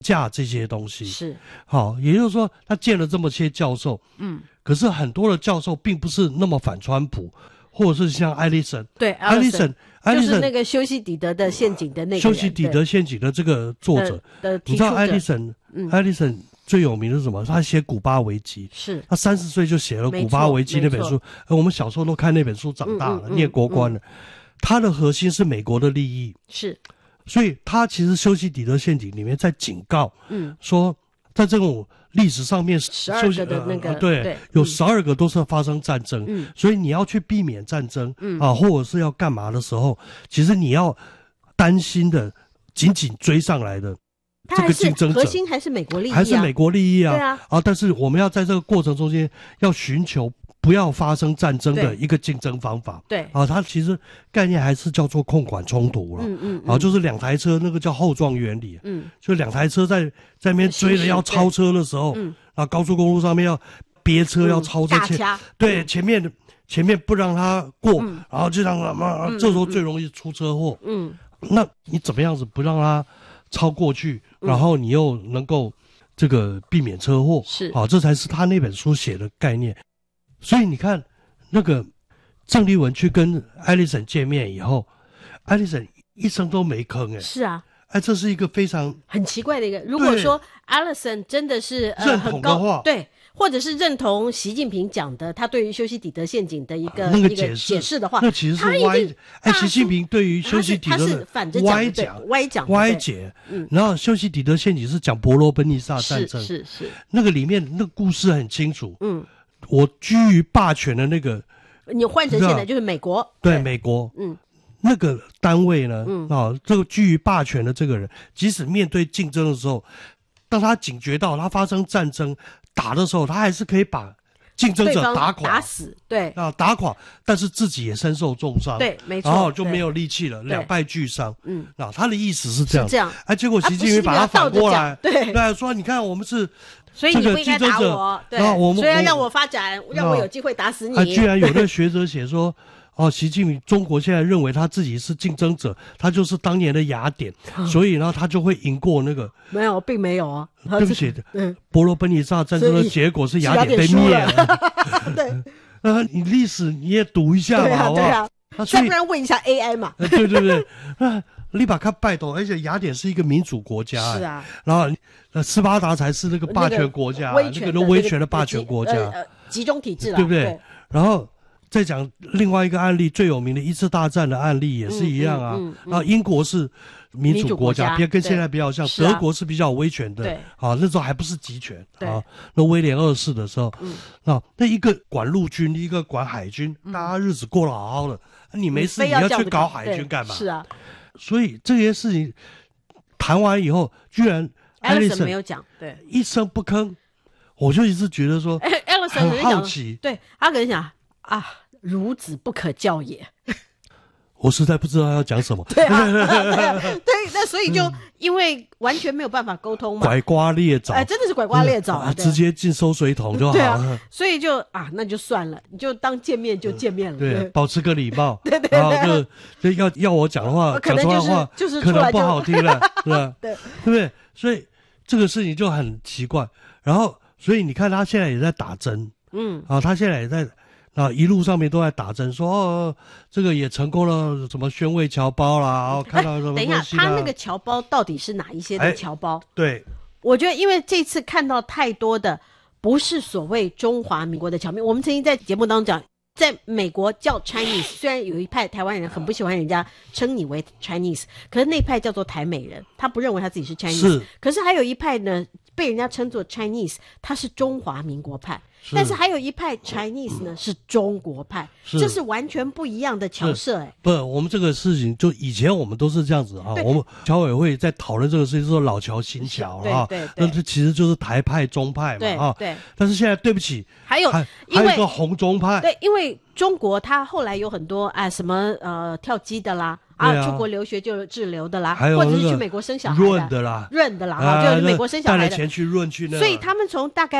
架这些东西。 是， 好，也就是说他见了这么些教授，可是很多的教授并不是那么反川普，或者是像艾利森， 对， 艾利森就是那个修昔底德的陷阱的那个人， 修昔底德陷阱的这个作者你知道艾利森最有名的是什么？他写古巴危机， 是他30岁就写了古巴危机那本书，我们小时候都看那本书长大了，念国关了。他的核心是美国的利益， 是， 所以他其实修昔底德陷阱里面在警告，说在这种历史上面 12个的那个对，有12个都是发生战争，所以你要去避免战争或者是要干嘛的时候，其实你要担心的紧紧追上来的这个竞争者， 核心还是美国利益， 还是美国利益啊， 对啊， 但是我们要在这个过程中间要寻求不要发生战争的一个竞争方法。 对它其实概念还是叫做控管冲突了。就是2台车那个叫后撞原理。就2台车在那边追着要超车的时候，高速公路上面要别车要超车对前面不让他过，然后就让这时候最容易出车祸。那你怎么样子不让他超过去，然后你又能够这个避免车祸？ 是这才是他那本书写的概念。所以你看，那个郑丽文去跟艾利森见面以后，艾利森一声都没吭。 是啊， 这是一个非常很奇怪的一个。如果说艾利森真的是认同的话， 对，或者是认同习近平讲的他对于修昔底德陷阱的一个解释的话， 那其实是歪。习近平对于修昔底德的歪解，然后修昔底德陷阱是讲伯罗奔尼撒战争， 是那个里面那个故事很清楚。我居于霸权的那个， 你换成现在就是美国， 对美国，那个单位呢，这个居于霸权的这个人，即使面对竞争的时候，当他警觉到他发生战争打的时候，他还是可以把竞争者打垮、 打死，对打垮，但是自己也身受重伤， 对，没错， 然后就没有力气了，两败俱伤。他的意思是这样，结果习近平把他反过来， 对， 说你看我们是。 所以你不应该打我，对，所以要让我发展，让我有机会打死你。 居然有那个学者写说，习近平中国现在认为他自己是竞争者，他就是当年的雅典，所以呢他就会赢过那个。 没有，并没有啊。 对不起，伯罗奔尼撒战争的结果是雅典被灭了。 对， 你历史你也读一下嘛，好不好？ 再不然问一下 AI 嘛。 对。你把他拜倒，而且雅典是一个民主国家， 是啊， 然后斯巴达才是那个霸权国家，那个威权的霸权国家， 集中体制， 对不对？然后再讲另外一个案例，最有名的一次大战的案例也是一样啊。然后英国是民主国家，跟现在比较像，德国是比较威权的，那时候还不是集权啊。那威廉2世的时候，那一个管陆军，一个管海军，大家日子过得好好的，你没事你要去搞海军干嘛？ 是啊。所以这些事情谈完以后，居然艾利森没有讲，对， 一声不吭，我就一直觉得说，很好奇， 对，他可能想孺子不可教也。 我实在不知道要讲什么。 对，那所以就因为完全没有办法沟通嘛， 拐瓜裂枣， 真的是拐瓜裂枣， 直接进收水桶就好了。 所以就那就算了，你就当见面就见面了， 对，保持个礼貌。 对， 然后就要我讲的话，讲出来的话就是可能不好听了，是吧？ 对不对？所以这个事情就很奇怪。然后，所以你看他现在也在打针，他现在也在。一路上面都在打针，说这个也成功了，什么宣慰侨胞啦，然后看到什么东西啦。 等一下，他那个侨胞到底是哪一些的侨胞？ 对， 我觉得因为这次看到太多的不是所谓中华民国的侨民，我们曾经在节目当中讲，在美国叫 Chinese， 虽然有一派台湾人很不喜欢人家称你为 Chinese， 可是那派叫做台美人，他不认为他自己是 Chinese， 可是还有一派呢被人家称作 Chinese， 他是中华民国派。但是还有一派 Chinese 呢是中国派，这是完全不一样的侨社。 不，我们这个事情就以前我们都是这样子啊。我们侨委会在讨论这个事情，说老侨新侨啊，那这其实就是台派中派嘛对。 但是现在对不起， 还有一个红中派。 对，因为中国它后来有很多什么跳机的啦。出国留学就滞留的啦，或者是去美国生小孩润的啦， 就是美国生小孩的， 带了钱去润去那。 所以他们从大概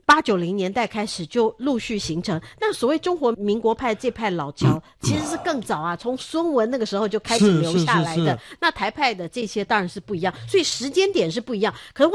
80、90年代开始就陆续形成。那所谓中华民国派这派老桥，其实是更早啊，从孙文那个时候就开始留下来的。那台派的这些当然是不一样，所以时间点是不一样。可是